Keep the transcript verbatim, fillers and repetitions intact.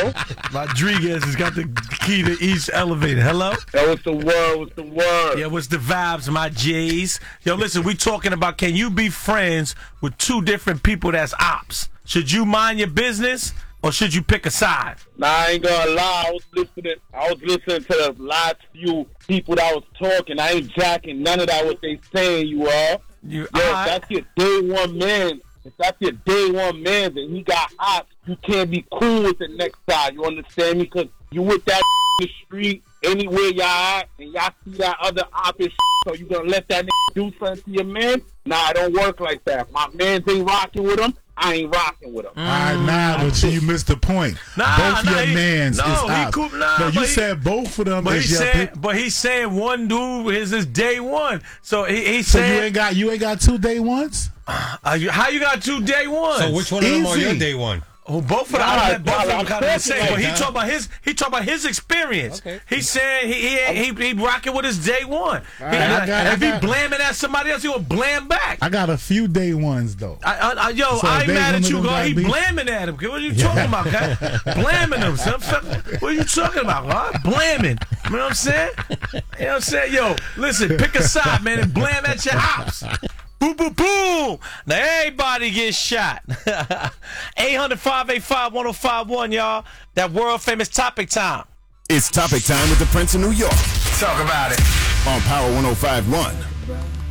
Hello? Rodriguez has got the key to each elevator. Hello? That was the word. What's the word? Yeah, what's the vibes, my J's? Yo, listen, we talking about can you be friends with two different people that's ops? Should you mind your business or should you pick a side? Nah, I ain't gonna lie. I was listening. I was listening to the last few people that was talking. I ain't jacking none of that what they saying. You are. You, Yo, I, if that's your day one man. If that's your day one man, then he got ops. You can't be cool with the next side. You understand me? Because you with that in the street, anywhere y'all at, and y'all see that other op and so you gonna let that do something to your man? Nah, it don't work like that. If my mans ain't rocking with him, I ain't rocking with him. Mm. All right, nah, but you missed the point. Nah, both nah, your he, mans no, is he ops. cool, nah, no, you he, said both of them but is he's your saying, pick. But he's saying one dude is his day one. So he, he's So saying, you ain't got you ain't got two day ones? Uh, you, how you got two day ones? So which one of them are Easy. your day one? Oh, both of them, Nah, I both of nah, them kind of the same. like But he that. talk about his, he talk about his experience. Okay. He's saying he he he, he rocking with his day one. He, right, I got- if I he got- blaming at somebody else, he will blam back. I got a few day ones though. I, I, I, yo, So I ain't they mad one at of you, them girl. gotta He be- blaming at him. What are you talking about, guy? Blaming him, son. What are you talking about, huh? Blaming. You know what I'm saying? You know what I'm saying? Yo, listen, pick a side, man, and blam at your ops. Boom, boom, boom. Now everybody gets shot. eight hundred, five eight five, one oh five one, y'all. That world famous topic time. It's topic time with the Prince of New York Talk about it. on Power one oh five point one.